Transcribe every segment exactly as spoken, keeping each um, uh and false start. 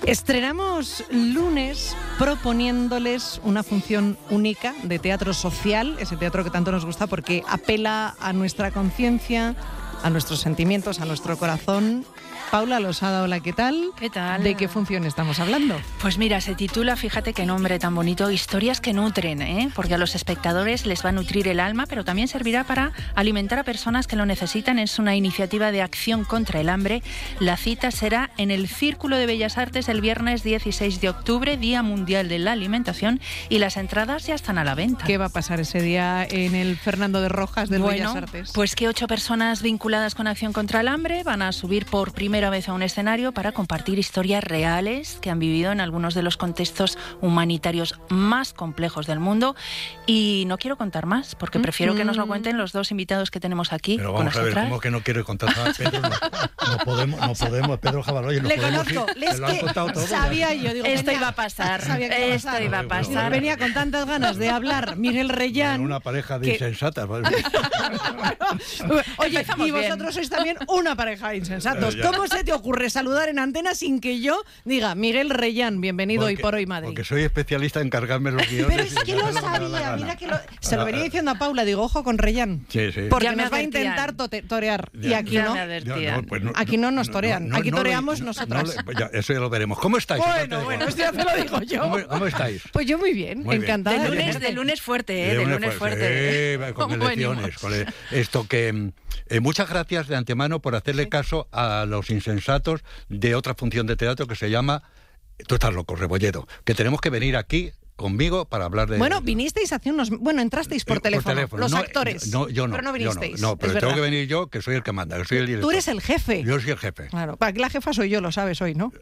Estrenamos lunes proponiéndoles una función única de teatro social, ese teatro que tanto nos gusta porque apela a nuestra conciencia, a nuestros sentimientos, a nuestro corazón. Paula Losada, hola, ¿qué tal? ¿Qué tal? ¿De qué función estamos hablando? Pues mira, se titula, fíjate qué nombre tan bonito, Historias que nutren, ¿eh? Porque a los espectadores les va a nutrir el alma, pero también servirá para alimentar a personas que lo necesitan. Es una iniciativa de acción contra el hambre. La cita será en el Círculo de Bellas Artes el viernes dieciséis de octubre, Día Mundial de la Alimentación, y las entradas ya están a la venta. ¿Qué va a pasar ese día en el Fernando de Rojas del bueno, Bellas Artes? Pues que ocho personas vinculadas con Acción contra el Hambre van a subir por primera vez a un escenario para compartir historias reales que han vivido en algunos de los contextos humanitarios más complejos del mundo. Y no quiero contar más, porque prefiero que nos lo cuenten los dos invitados que tenemos aquí. Pero vamos con a ver, nosotras. ¿cómo que no quiero contar nada? Pedro, no, no podemos, no podemos, Pedro Jabaloy, no Le podemos conozco, ir, les lo han que contado todo. sabía yo, digo, Esto venía- iba a pasar, sabía que iba a esto pasar. iba a Bueno, pasar. Venía con tantas ganas de hablar Miguel Reyán. Una pareja de que- insensatas. ¿vale? Oye, Empezamos y vosotros bien. sois también una pareja de insensatos. Eh, ya. ¿Cómo se te ocurre saludar en antena sin que yo diga Miguel Reyán, bienvenido hoy Porque- por hoy Madrid? Porque soy especialista en cargarme los guiones. Pero es y que hacer lo que me da la sabía, gana. mira que lo... Se lo venía Ah, diciendo a Paula, digo, ojo con Reyán. Sí, sí. Porque Ya me nos va a advertían. intentar tote- torear. Y Ya, aquí ya no. me advertían. Ya, no, pues no, Aquí no nos torean, aquí lo- toreamos no- nosotras. no le- ya, eso ya lo veremos. ¿Cómo estáis? Aparte Bueno, de bueno, guapos? esto ya te lo digo yo. ¿Cómo, cómo estáis? Pues yo muy bien, Muy bien. encantada. De de lunes, tenerte. de lunes fuerte, ¿eh? De De lunes lunes fuerte, fuerte. eh, con ¿Cómo elecciones, venimos? con el- esto que eh, muchas gracias de antemano por hacerle caso a los insensatos de otra función de teatro que se llama Tú estás loco, Rebolledo, que tenemos que venir aquí conmigo para hablar de... Bueno, vinisteis hace unos... Bueno, entrasteis por Eh, teléfono, los No, actores. No, yo no. Pero no yo vinisteis. No, no, pero es tengo verdad. que venir yo, que soy el que manda, que soy el director. Tú eres el jefe. Yo soy el jefe. Claro, aquí la jefa soy yo, lo sabes hoy, ¿no?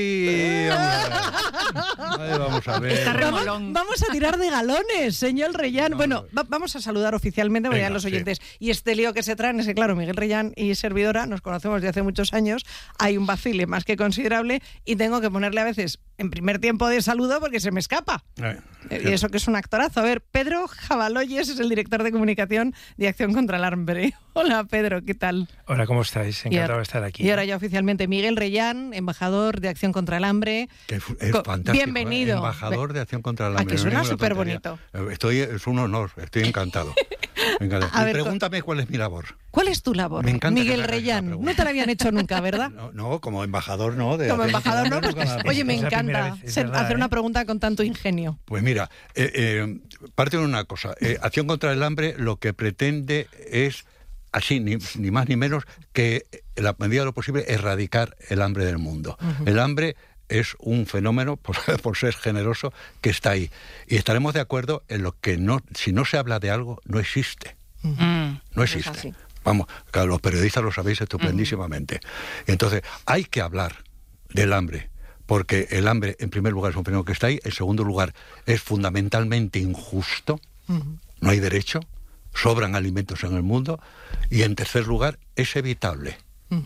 Hoy vamos a ver. Ahí vamos a ver. Está Vamos, remolón. vamos a tirar de galones, señor Reyán. No, bueno, no. va- vamos a saludar oficialmente, porque Venga, ya los sí. oyentes. Y este lío que se traen es que, claro, Miguel Reyán y servidora nos conocemos desde hace muchos años. Hay un vacile más que considerable y tengo que ponerle a veces en primer tiempo de saludo porque se me escapa. Eh, Y eso que es un actorazo. A ver, Pedro Jabaloyes es el director de comunicación de Acción contra el Hambre. Hola, Pedro, ¿qué tal? Hola, ¿cómo estáis? Y Encantado ahora- de estar aquí. Y ahora ya oficialmente Miguel Reyán, embajador de Acción contra el Hambre. Que fu- es Co- fantástico. bienvenido. ¿eh? Embajador de Acción contra el ¿A Hambre. que suena no es ninguna súper tontería. Eh, Estoy, es un honor, estoy encantado. Encantado. A Y ver, pregúntame cuál es mi labor. ¿Cuál es tu labor, Me encanta que Miguel me hagas esa Reyán? pregunta. No te la habían hecho nunca, ¿verdad? No, no, como embajador no. De Como Acción contra embajador, el ¿no? Hambre, Pues, nunca me ha oye, me Es la primera encanta vez, es ser- verdad, hacer ¿eh? una pregunta con tanto ingenio. Pues mira, eh, eh, parte de una cosa. Eh, Acción contra el Hambre lo que pretende es, así, ni, ni más ni menos, que en la medida de lo posible erradicar el hambre del mundo. El hambre es un fenómeno, por, por ser generoso, que está ahí. Y estaremos de acuerdo en lo que no, si no se habla de algo, no existe. Mm. No Eso es existe. así. Vamos, claro, los periodistas lo sabéis estupendísimamente. Entonces, hay que hablar del hambre, porque el hambre, en primer lugar, es un fenómeno que está ahí, en segundo lugar, es fundamentalmente injusto, no hay derecho, sobran alimentos en el mundo, y en tercer lugar, es evitable.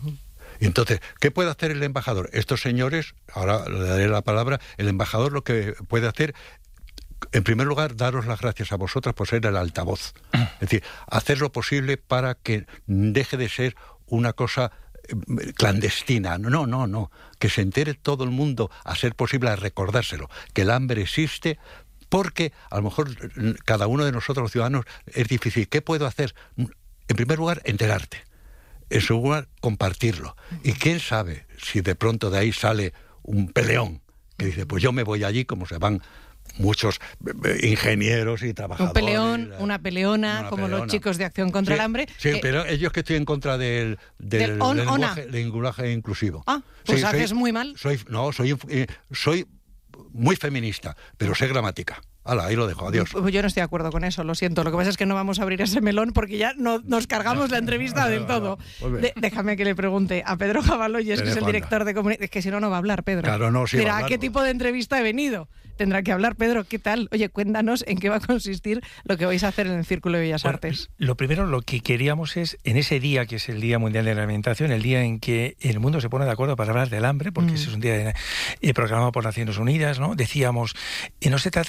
Y entonces, ¿qué puede hacer el embajador? Estos señores, ahora le daré la palabra, el embajador lo que puede hacer, en primer lugar, daros las gracias a vosotras por ser el altavoz. Es decir, hacer lo posible para que deje de ser una cosa eh, clandestina. No, no, no. Que se entere todo el mundo, a ser posible, a recordárselo. Que el hambre existe, porque a lo mejor mm, cada uno de nosotros, los ciudadanos, es difícil. ¿Qué puedo hacer? En primer lugar, enterarte. En segundo lugar, compartirlo. Y quién sabe si de pronto de ahí sale un peleón que dice, pues yo me voy allí, como se van muchos eh, ingenieros y trabajadores. Un peleón, una peleona, Una como peleona. los chicos de Acción contra Sí, el Hambre. Sí, que- pero ellos que estoy en contra del, del, Del on, lenguaje, ona. lenguaje inclusivo. Ah, pues Sí, haces soy- muy mal. Soy, no, soy, eh, soy muy feminista, pero sé gramática. Hala, ahí lo dejo, adiós. Pues yo no estoy de acuerdo con eso, lo siento. Lo que pasa es que no vamos a abrir ese melón porque ya no, nos cargamos la entrevista del todo. Muy bien. De- déjame que le pregunte a Pedro Jabaloyes, que es el Teléfono. director de comunicación. Es que si no, no va a hablar, Pedro. Claro, no, sí va a Mira, ¿a hablar, qué no. tipo de entrevista he venido? Tendrá que hablar, Pedro. ¿Qué tal? Oye, cuéntanos en qué va a consistir lo que vais a hacer en el Círculo de Bellas Bueno, Artes. Lo primero, lo que queríamos es, en ese día, que es el Día Mundial de la Alimentación, el día en que el mundo se pone de acuerdo para hablar del hambre, porque Mm. ese es un día eh, programado por Naciones Unidas, ¿no? Decíamos, eh, no se trata tanto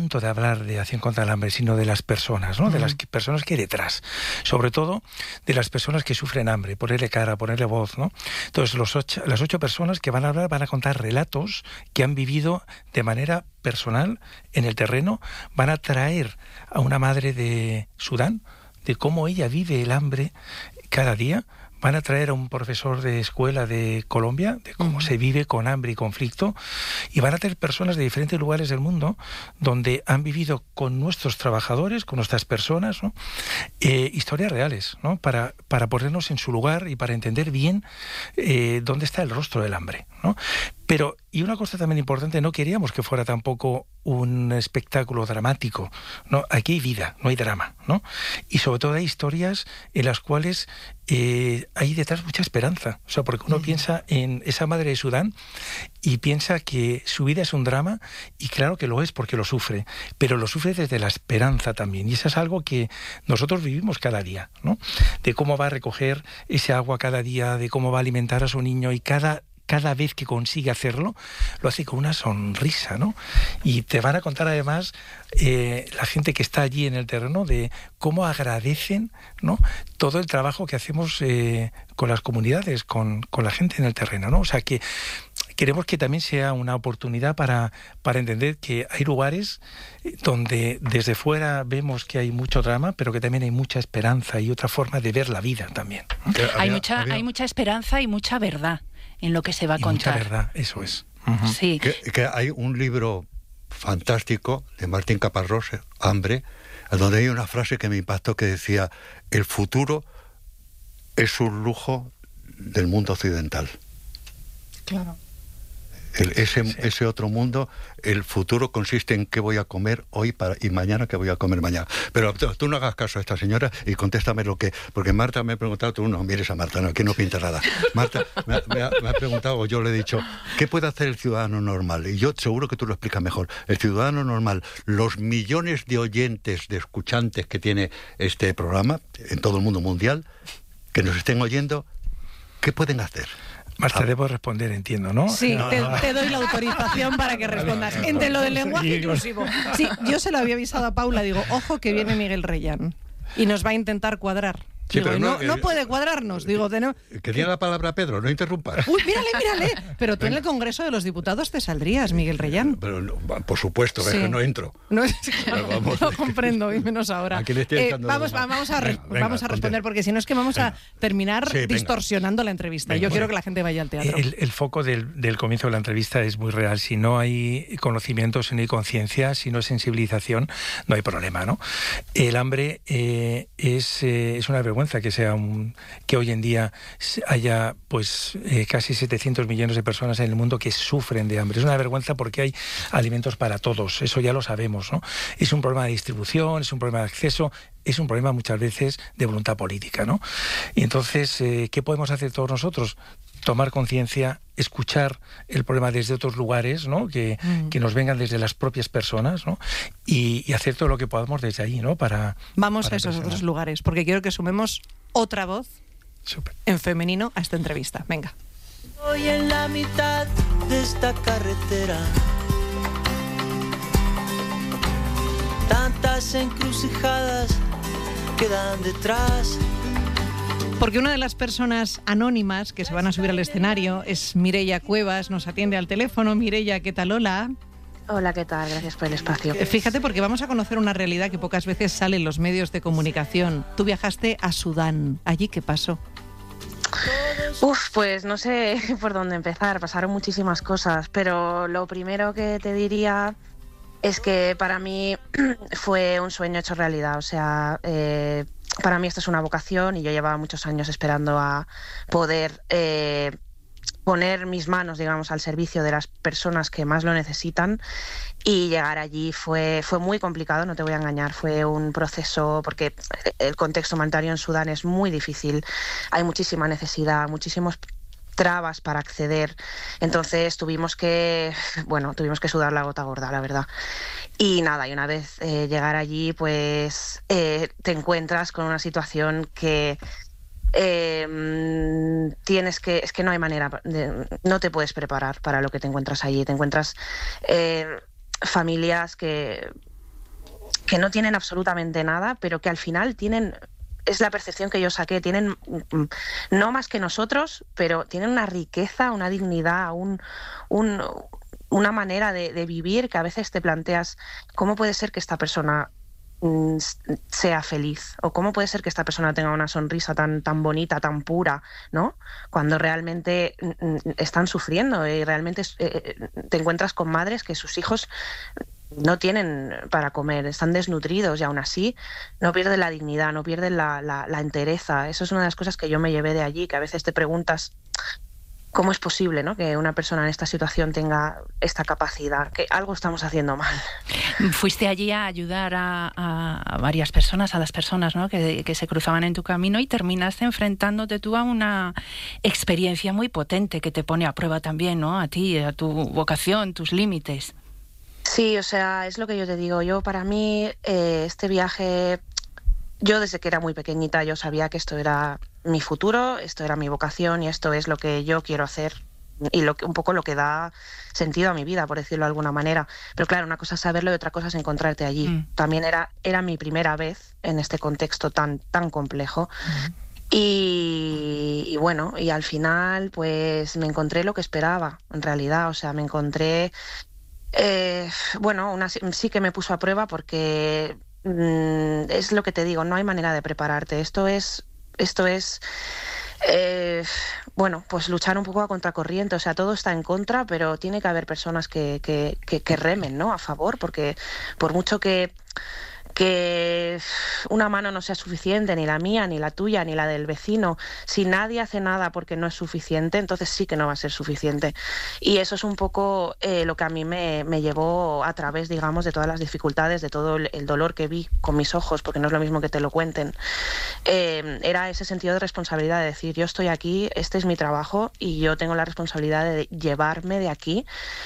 tanto de hablar de acción contra el hambre, sino de las personas, ¿no? Uh-huh. De las que, personas que hay detrás. Sobre todo de las personas que sufren hambre, ponerle cara, ponerle voz, ¿no? Entonces, los ocho, las ocho personas que van a hablar van a contar relatos que han vivido de manera personal en el terreno. Van a traer a una madre de Sudán, de cómo ella vive el hambre cada día. Van a traer a un profesor de escuela de Colombia, de cómo uh-huh. se vive con hambre y conflicto, y van a tener personas de diferentes lugares del mundo donde han vivido con nuestros trabajadores, con nuestras personas, ¿no? eh, historias reales, ¿no? Para, para ponernos en su lugar y para entender bien eh, dónde está el rostro del hambre, ¿no? Pero, y una cosa también importante, no queríamos que fuera tampoco un espectáculo dramático, ¿no? Aquí hay vida, no hay drama, ¿no? Y sobre todo hay historias en las cuales eh, hay detrás mucha esperanza. O sea, porque uno uh-huh. piensa en esa madre de Sudán y piensa que su vida es un drama, y claro que lo es porque lo sufre, pero lo sufre desde la esperanza también. Y eso es algo que nosotros vivimos cada día, ¿no? De cómo va a recoger ese agua cada día, de cómo va a alimentar a su niño, y cada cada vez que consigue hacerlo, lo hace con una sonrisa, ¿no? Y te van a contar además eh, la gente que está allí en el terreno de cómo agradecen, ¿no?, todo el trabajo que hacemos eh, con las comunidades, con, con la gente en el terreno, ¿no? O sea que queremos que también sea una oportunidad para, para entender que hay lugares donde desde fuera vemos que hay mucho drama, pero que también hay mucha esperanza y otra forma de ver la vida también, ¿no? Había, hay, mucha, había... hay mucha esperanza y mucha verdad en lo que se va a y contar. Mucha verdad, eso es. Uh-huh. Sí. Que, que hay un libro fantástico de Martín Caparrós, Hambre, donde hay una frase que me impactó que decía: el futuro es un lujo del mundo occidental. Claro. El, ese, sí. ese otro mundo, el futuro consiste en qué voy a comer hoy para, y mañana qué voy a comer mañana. Pero tú, tú no hagas caso a esta señora y contéstame lo que... Porque Marta me ha preguntado, tú no mires a Marta, no, aquí no pinta nada. Marta me ha, me, ha, me ha preguntado, o yo le he dicho, ¿qué puede hacer el ciudadano normal? Y yo seguro que tú lo explicas mejor. El ciudadano normal, los millones de oyentes, de escuchantes que tiene este programa en todo el mundo mundial, que nos estén oyendo, ¿qué pueden hacer? Marta, debo responder, entiendo, ¿no? Sí, te, te doy la autorización para que respondas. Entre lo del lenguaje inclusivo. Sí, yo se lo había avisado a Paula, digo, ojo que viene Miguel Reyán y nos va a intentar cuadrar. Sí, digo, pero no, no, no eh, puede cuadrarnos. Digo, tenemos... Que diga la palabra Pedro, no interrumpas. Uy, mírale, mírale. Pero tú en el Congreso de los Diputados te saldrías, Miguel Reyán. Pero, por supuesto, sí. Es que no entro. No, es, claro, vamos, no comprendo, y menos ahora. Aquí le estoy eh, vamos, vamos a, venga, venga, vamos a responder, porque si no es que vamos venga. a terminar sí, distorsionando la entrevista. Venga, Yo quiero que la gente vaya al teatro. El, el foco del, del comienzo de la entrevista es muy real. Si no hay conocimiento, si no hay conciencia, si no hay sensibilización, no hay problema, ¿no? El hambre eh, es, eh, es una vergüenza que sea un que hoy en día haya pues eh, casi setecientos millones de personas en el mundo que sufren de hambre. Es una vergüenza porque hay alimentos para todos, eso ya lo sabemos, ¿no? Es un problema de distribución, es un problema de acceso, es un problema muchas veces de voluntad política, ¿no? Y entonces, eh, ¿qué podemos hacer todos nosotros? Tomar conciencia, escuchar el problema desde otros lugares, ¿no? Que, mm. que nos vengan desde las propias personas, ¿no? Y, y hacer todo lo que podamos desde ahí, ¿no? Para Vamos para a esos presionar. otros lugares, porque quiero que sumemos otra voz Super. en femenino a esta entrevista. Venga. Voy en la mitad de esta carretera. Tantas encrucijadas quedan detrás. Porque una de las personas anónimas que se van a subir al escenario es Mireia Cuevas, nos atiende al teléfono. Mireia, ¿qué tal? Hola. Hola, ¿qué tal? Gracias por el espacio. Fíjate, porque vamos a conocer una realidad que pocas veces sale en los medios de comunicación. Tú viajaste a Sudán. ¿Allí qué pasó? Uf, pues no sé por dónde empezar. Pasaron muchísimas cosas, pero lo primero que te diría es que para mí fue un sueño hecho realidad. O sea, eh, para mí esto es una vocación y yo llevaba muchos años esperando a poder... Eh, poner mis manos, digamos, al servicio de las personas que más lo necesitan, y llegar allí fue, fue muy complicado, no te voy a engañar, fue un proceso porque el contexto humanitario en Sudán es muy difícil, hay muchísima necesidad, muchísimos trabas para acceder, entonces tuvimos que, bueno, tuvimos que sudar la gota gorda, la verdad. Y nada, y una vez eh, llegar allí, pues eh, te encuentras con una situación que... Eh, tienes que, es que no hay manera, de, no te puedes preparar para lo que te encuentras allí. Te encuentras eh, familias que que no tienen absolutamente nada, pero que al final tienen, es la percepción que yo saqué, tienen no más que nosotros, pero tienen una riqueza, una dignidad, un, un, una manera de, de vivir que a veces te planteas, ¿cómo puede ser que esta persona sea feliz? ¿O cómo puede ser que esta persona tenga una sonrisa tan, tan bonita, tan pura, ¿no? Cuando realmente están sufriendo y realmente eh, te encuentras con madres que sus hijos no tienen para comer, están desnutridos y aún así no pierden la dignidad, no pierden la, la, la entereza. Eso es una de las cosas que yo me llevé de allí, que a veces te preguntas cómo es posible, ¿no?, que una persona en esta situación tenga esta capacidad, que algo estamos haciendo mal. Fuiste allí a ayudar a, a varias personas, a las personas, ¿no?, que, que se cruzaban en tu camino, y terminaste enfrentándote tú a una experiencia muy potente que te pone a prueba también, ¿no?, a ti, a tu vocación, tus límites. Sí, o sea, es lo que yo te digo. Yo, para mí, eh, este viaje, yo desde que era muy pequeñita, yo sabía que esto era mi futuro, esto era mi vocación y esto es lo que yo quiero hacer y lo que, un poco lo que da sentido a mi vida, por decirlo de alguna manera. Pero claro, una cosa es saberlo y otra cosa es encontrarte allí. Mm. También era, era mi primera vez en este contexto tan, tan complejo. Mm. Y, y bueno, y al final pues me encontré lo que esperaba, en realidad. O sea, me encontré... Eh, bueno, una, sí que me puso a prueba porque mmm, es lo que te digo, no hay manera de prepararte. Esto es... Esto es eh, bueno, pues luchar un poco a contracorriente. O sea, todo está en contra, pero tiene que haber personas que, que, que, que remen, ¿no?, a favor, porque por mucho que, que una mano no sea suficiente, ni la mía, ni la tuya, ni la del vecino, si nadie hace nada porque no es suficiente, entonces sí que no va a ser suficiente. Y eso es un poco eh, lo que a mí me, me llevó a través, digamos, de todas las dificultades, de todo el, el dolor que vi con mis ojos, porque no es lo mismo que te lo cuenten. Eh, era ese sentido de responsabilidad de decir, yo estoy aquí, este es mi trabajo y yo tengo la responsabilidad de llevarme de aquí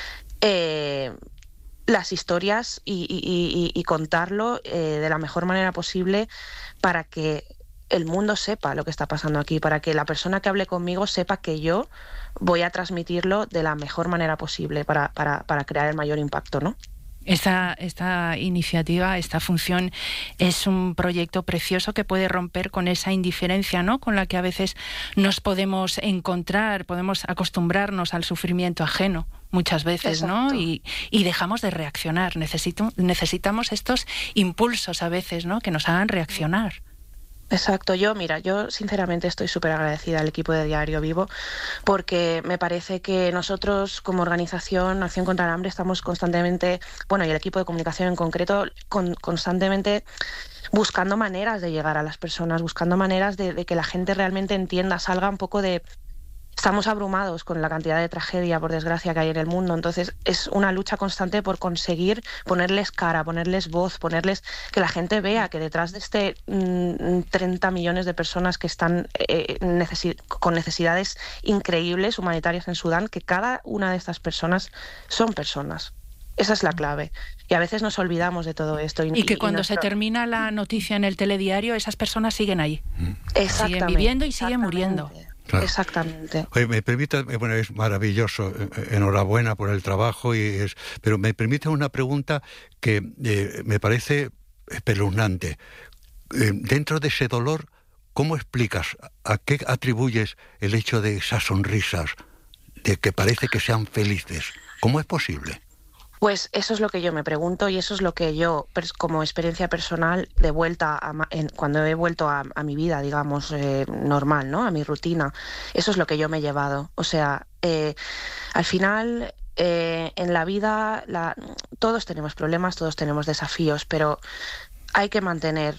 eh, las historias y, y, y, y contarlo eh, de la mejor manera posible para que el mundo sepa lo que está pasando aquí, para que la persona que hable conmigo sepa que yo voy a transmitirlo de la mejor manera posible para, para, para crear el mayor impacto, ¿no? Esta, esta iniciativa, esta función es un proyecto precioso que puede romper con esa indiferencia, ¿no?, con la que a veces nos podemos encontrar, podemos acostumbrarnos al sufrimiento ajeno muchas veces. Exacto. ¿No? Y, y dejamos de reaccionar. Necesito, necesitamos estos impulsos a veces, ¿no?, que nos hagan reaccionar. Exacto. Yo, mira, yo sinceramente estoy súper agradecida al equipo de Diario Vivo porque me parece que nosotros como organización Acción contra el Hambre estamos constantemente, bueno, y el equipo de comunicación en concreto, con, constantemente buscando maneras de llegar a las personas, buscando maneras de, de que la gente realmente entienda, salga un poco de... Estamos abrumados con la cantidad de tragedia, por desgracia, que hay en el mundo. Entonces es una lucha constante por conseguir ponerles cara, ponerles voz, ponerles que la gente vea que detrás de este mmm, treinta millones de personas que están eh, necesi- con necesidades increíbles humanitarias en Sudán, que cada una de estas personas son personas. Esa es la clave. Y a veces nos olvidamos de todo esto. Y, y que cuando y nuestro... se termina la noticia en el telediario, esas personas siguen ahí. Siguen viviendo y siguen muriendo. Claro. Exactamente. Oye, me permite, bueno, es maravilloso, enhorabuena por el trabajo, y es, pero me permite una pregunta que eh, me parece espeluznante. Eh, dentro de ese dolor, ¿cómo explicas, a qué atribuyes el hecho de esas sonrisas, de que parece que sean felices? ¿Cómo es posible? Pues eso es lo que yo me pregunto y eso es lo que yo, como experiencia personal, de vuelta a, en, cuando he vuelto a, a mi vida, digamos, eh, normal, ¿no?, a mi rutina, eso es lo que yo me he llevado. O sea, eh, al final, eh, en la vida, la, todos tenemos problemas, todos tenemos desafíos, pero hay que mantener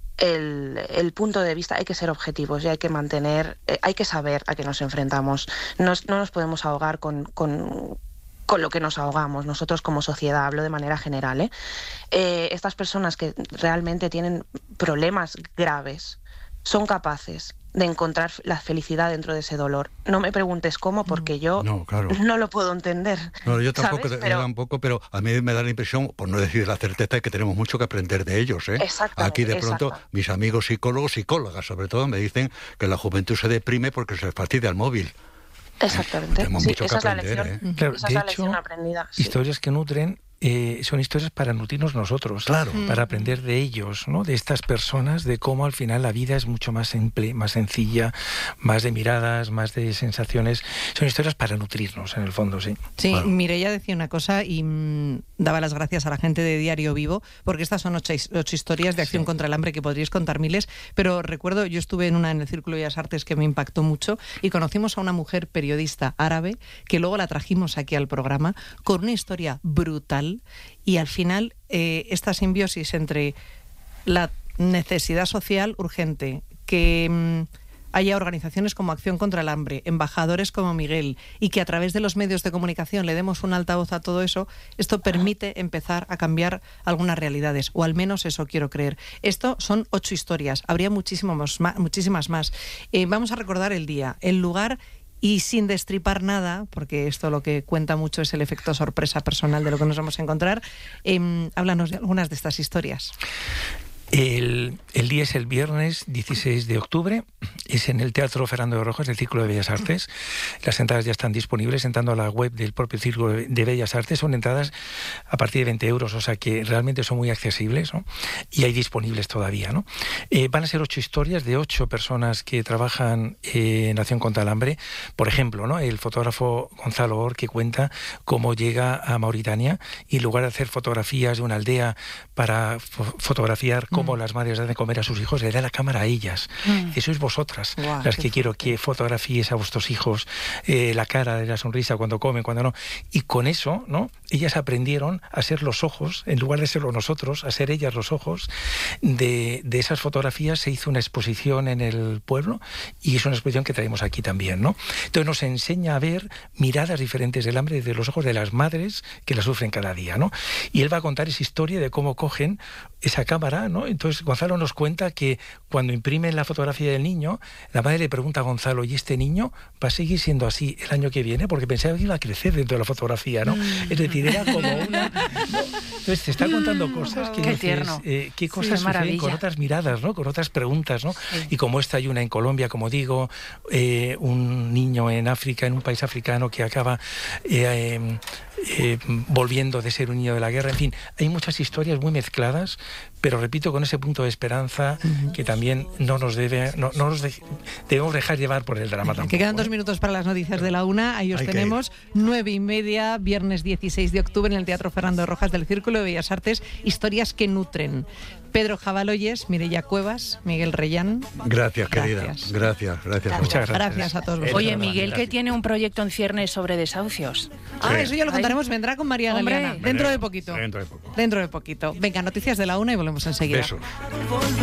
el, el punto de vista, hay que ser objetivos y hay que mantener, eh, hay que saber a qué nos enfrentamos. Nos, no nos podemos ahogar con... con con lo que nos ahogamos nosotros como sociedad, hablo de manera general, ¿eh? Eh, estas personas que realmente tienen problemas graves son capaces de encontrar la felicidad dentro de ese dolor. No me preguntes cómo, porque yo no, claro. no lo puedo entender. No, yo tampoco, pero... yo tampoco, pero a mí me da la impresión, por no decir la certeza, de que tenemos mucho que aprender de ellos, ¿eh? Aquí de pronto mis amigos psicólogos, psicólogas sobre todo, me dicen que la juventud se deprime porque se les fastidia el móvil. Exactamente. Tenemos sí, mucho esa que aprender, es la lección, ¿eh? Claro, esa de es la hecho, lección aprendida. Sí. Historias que nutren eh, son historias para nutrirnos nosotros, claro, para aprender de ellos, ¿no? De estas personas, de cómo al final la vida es mucho más simple, más sencilla, más de miradas, más de sensaciones. Son historias para nutrirnos, en el fondo, sí. Sí, Bueno. Mireia decía una cosa y mmm, daba las gracias a la gente de Diario Vivo, porque estas son ocho, ocho historias de acción sí. contra el hambre que podríais contar miles, pero recuerdo, yo estuve en una en el Círculo de Bellas Artes que me impactó mucho y conocimos a una mujer periodista árabe que luego la trajimos aquí al programa con una historia brutal y al final eh, esta simbiosis entre la necesidad social urgente, que mmm, haya organizaciones como Acción contra el Hambre, embajadores como Miguel, y que a través de los medios de comunicación le demos un altavoz a todo eso, esto permite empezar a cambiar algunas realidades, o al menos eso quiero creer. Esto son ocho historias, habría muchísimos más, muchísimas más. Eh, vamos a recordar el día, el lugar, y sin destripar nada, porque esto lo que cuenta mucho es el efecto sorpresa personal de lo que nos vamos a encontrar. Eh, háblanos de algunas de estas historias. El, el día es el viernes dieciséis de octubre, es en el Teatro Fernando de Rojas del Círculo de Bellas Artes. Las entradas ya están disponibles entrando a la web del propio Círculo de Bellas Artes. Son entradas a partir de veinte euros, o sea que realmente son muy accesibles, ¿no? Y hay disponibles todavía, ¿no? Eh, van a ser ocho historias de ocho personas que trabajan eh, en Acción contra el Hambre. Por ejemplo, ¿no? El fotógrafo Gonzalo Or, que cuenta cómo llega a Mauritania y en lugar de hacer fotografías de una aldea para fo- fotografiar cómo mm. las madres dan de comer a sus hijos, le da la cámara a ellas. Mm. Eso es vosotras, wow, las que quiero que fotografíes a vuestros hijos, eh, la cara de la sonrisa cuando comen, cuando no. Y con eso, ¿no? Ellas aprendieron a ser los ojos, en lugar de serlo nosotros, a ser ellas los ojos. De, de esas fotografías se hizo una exposición en el pueblo y es una exposición que traemos aquí también, ¿no? Entonces nos enseña a ver miradas diferentes del hambre desde los ojos de las madres que la sufren cada día, ¿no? Y él va a contar esa historia de cómo cogen esa cámara, ¿no? Entonces Gonzalo nos cuenta que cuando imprimen la fotografía del niño, la madre le pregunta a Gonzalo, ¿y este niño va a seguir siendo así el año que viene? Porque pensaba que iba a crecer dentro de la fotografía, ¿no? Es decir, era como una... Entonces te está contando cosas que qué dices, tierno. Eh, qué cosas sí, suceden con otras miradas, ¿no? Con otras preguntas, ¿no? Sí. Y como esta hay una en Colombia, como digo, eh, un niño en África, en un país africano que acaba eh, eh, eh, volviendo de ser un niño de la guerra. En fin, hay muchas historias muy mezcladas, pero repito, con ese punto de esperanza uh-huh. que también no nos debe, no, no nos de, debemos dejar llevar por el drama tampoco. Que quedan dos minutos para las noticias de la una, ahí os Hay tenemos, nueve y media, viernes dieciséis de octubre en el Teatro Fernando de Rojas del Círculo de Bellas Artes, historias que nutren. Pedro Jabaloyes, Mireia Cuevas, Miguel Reyán. Gracias, querida. Gracias, gracias. gracias. Muchas gracias. Gracias a todos vosotros. Oye, Miguel, que tiene un proyecto en ciernes sobre desahucios. Ah, sí. Eso ya lo contaremos, vendrá con María Hombre. Galeana. Dentro de poquito. Dentro de poco. Dentro de poquito. Venga, noticias de la una y volvemos enseguida. Besos.